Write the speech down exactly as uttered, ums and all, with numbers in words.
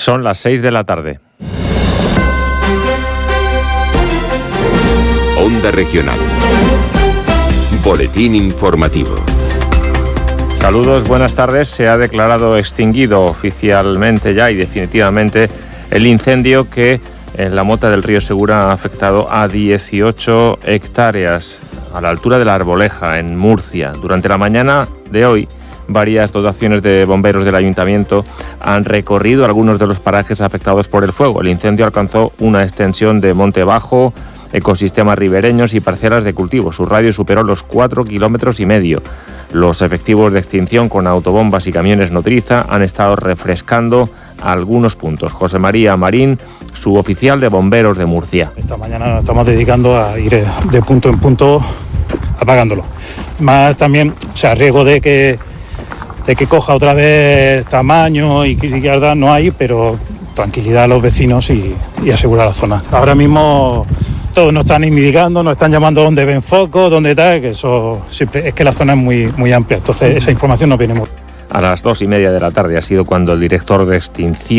Son las seis de la tarde. Onda Regional. Boletín informativo. Saludos, buenas tardes. Se ha declarado extinguido oficialmente ya y definitivamente el incendio que en la Mota del Río Segura ha afectado a dieciocho hectáreas a la altura de la Arboleja, en Murcia. Durante la mañana de hoy, varias dotaciones de bomberos del ayuntamiento han recorrido algunos de los parajes afectados por el fuego. El incendio alcanzó una extensión de monte bajo, ecosistemas ribereños y parcelas de cultivo. Su radio superó los cuatro kilómetros y medio. Los efectivos de extinción con autobombas y camiones nodriza han estado refrescando algunos puntos. José María Marín, suboficial de bomberos de Murcia. Esta mañana nos estamos dedicando a ir de punto en punto apagándolo. Más también, o sea, riesgo de que de que coja otra vez tamaño y que no hay, pero tranquilidad a los vecinos y, y asegurar la zona. Ahora mismo todos nos están indicando, nos están llamando dónde ven focos, dónde tal, que eso siempre es que la zona es muy, muy amplia, entonces esa información no viene muy. A las dos y media de la tarde ha sido cuando el director de extinción